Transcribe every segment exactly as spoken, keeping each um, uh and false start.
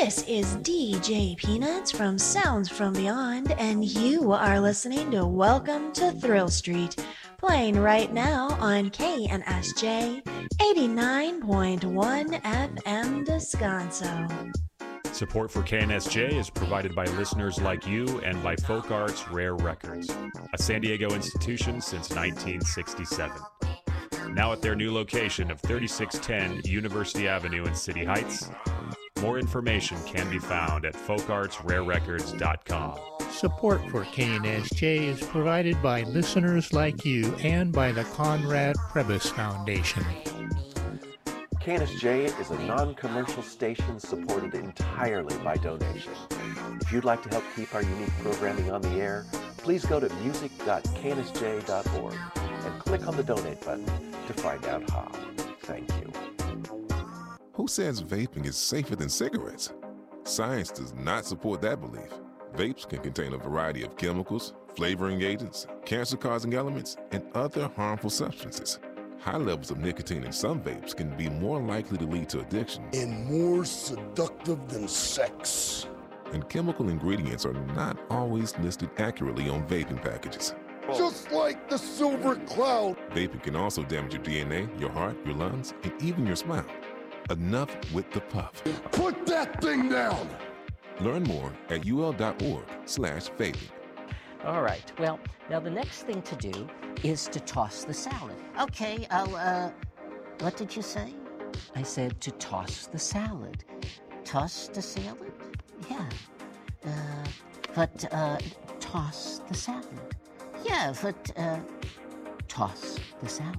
This is D J Peanuts from Sounds from Beyond, and you are listening to Welcome to Thrill Street, playing right now on K N S J eighty-nine point one F M Descanso. Support for K N S J is provided by listeners like you and by Folk Arts Rare Records, a San Diego institution since nineteen sixty-seven. Now at their new location of thirty-six ten University Avenue in City Heights. More information can be found at folk arts rare records dot com. Support for K N S J is provided by listeners like you and by the Conrad Prebys Foundation. K N S J is a non-commercial station supported entirely by donation. If you'd like to help keep our unique programming on the air, please go to music dot k n s j dot org and click on the donate button to find out how. Thank you. Who says vaping is safer than cigarettes? Science does not support that belief. Vapes can contain a variety of chemicals, flavoring agents, cancer-causing elements, and other harmful substances. High levels of nicotine in some vapes can be more likely to lead to addiction. And more seductive than sex. And chemical ingredients are not always listed accurately on vaping packages. Just like the silver cloud. Vaping can also damage your D N A, your heart, your lungs, and even your smile. Enough with the puff. Put that thing down! Learn more at ul.org slash vaping. All right. Well, now the next thing to do is to toss the salad. Okay, I'll, uh, what did you say? I said to toss the salad. Toss the salad? Yeah. Uh, but, uh, toss the salad. Yeah, but, uh, toss the salad.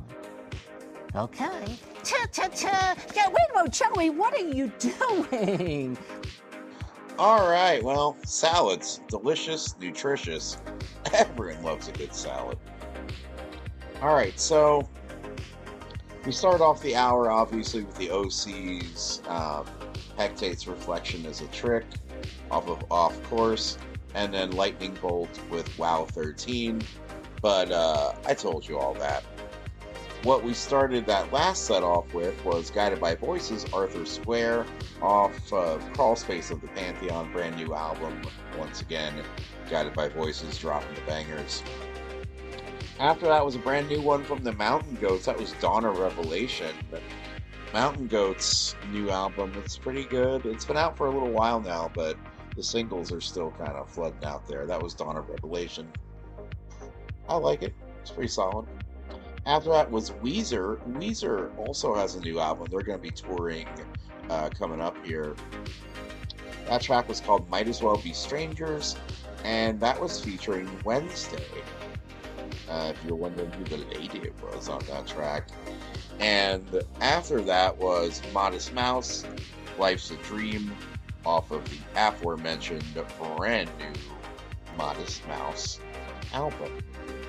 Okay. Ta-ta-ta! Yeah, wait a minute, Joey, what are you doing? All right, well, salads. Delicious, nutritious. Everyone loves a good salad. All right, so we started off the hour, obviously, with the O C's um, Hectate's Reflection as a Trick off of Off Course, and then Lightning Bolt with WoW thirteen. But uh, I told you all that. What we started that last set off with was Guided by Voices, Arthur Square, off uh, Crawl Space of the Pantheon, brand new album. Once again, Guided by Voices, dropping the bangers. After that was a brand new one from the Mountain Goats. That was Dawn of Revelation. Mountain Goats' new album, it's pretty good. It's been out for a little while now, but the singles are still kind of flooding out there. That was Dawn of Revelation. I like it. It's pretty solid. After that was Weezer. Weezer also has a new album. They're going to be touring uh, coming up here. That track was called Might As Well Be Strangers, and that was featuring Wednesday. Uh, if you're wondering who the lady it was on that track. And after that was Modest Mouse, Life's a Dream, off of the aforementioned brand new Modest Mouse album.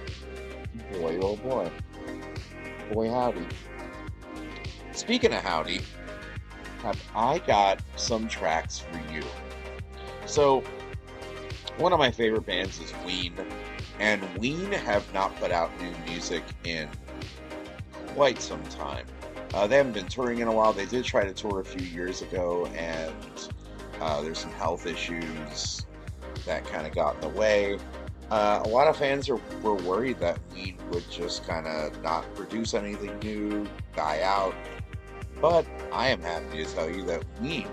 Boy, oh boy. Boy, howdy. Speaking of howdy, have I got some tracks for you. So, one of my favorite bands is Ween, and Ween have not put out new music in quite some time. Uh, they haven't been touring in a while. They did try to tour a few years ago, and uh, there's some health issues that kind of got in the way. Uh, a lot of fans are, were worried that Ween would just kind of not produce anything new, die out. But I am happy to tell you that Ween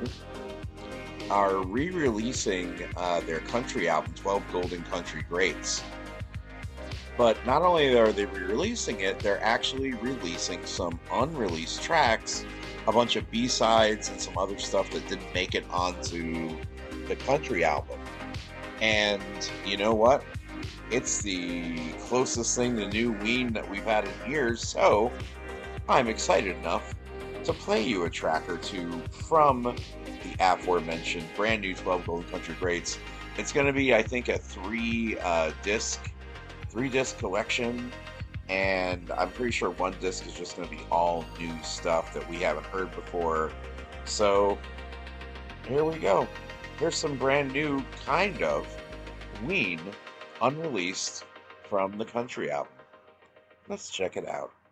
are re-releasing uh, their country album, twelve Golden Country Greats. But not only are they re-releasing it, they're actually releasing some unreleased tracks, a bunch of B-sides and some other stuff that didn't make it onto the country album. And you know what? It's the closest thing to new Ween that we've had in years, so I'm excited enough to play you a track or two from the aforementioned brand new twelve Golden Country Greats. It's going to be, I think, a three uh, disc, three disc collection, and I'm pretty sure one disc is just going to be all new stuff that we haven't heard before. So here we go. Here's some brand new, kind of, Ween, unreleased from the country album. Let's check it out.